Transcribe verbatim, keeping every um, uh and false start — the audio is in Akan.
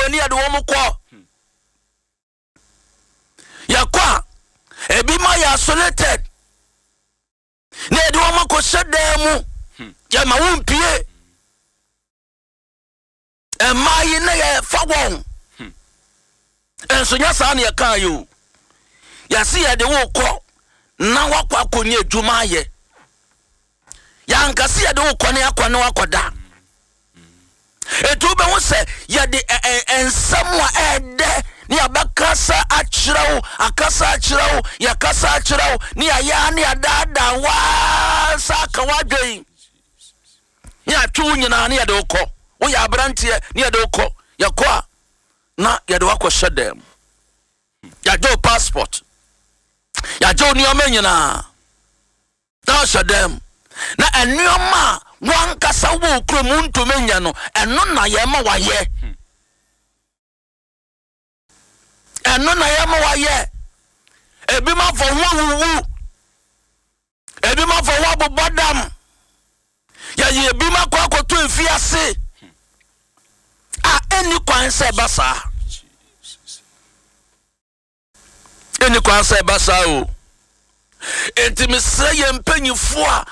wani ade wo mkọ yakwa ebi ma ya isolated na ade wo mako sedemu ya ma wompie emayi na ya fawon enso nya sa na ya kan yo ya si ya de wo kọ na wakwa akonye adwuma aye ya nkasi ya de wo kọ na akọ na wakoda etu be wo se ya de ensamwa ede ni abakasa achirawo akasa achirawo ya kasa achirawo ni aya ni adada wa saka wadwen ya tu nyina ni ya de wo kọ wo ya abrantie ni ya de wo kọ ya kọ na ya de wakọ shedem ya jo passport ya jo ni omenyina na shedem na enyoma wan kasa wo kromu ntomenya no eno na ye ma waye eno na ye ma waye ebi ma fo wuwu ebi ma fo wa bobodam ya ye ebi ma kwa akoto efiase a eni kwan se basa eni kwan se basa o enti me se ye mpanyifo a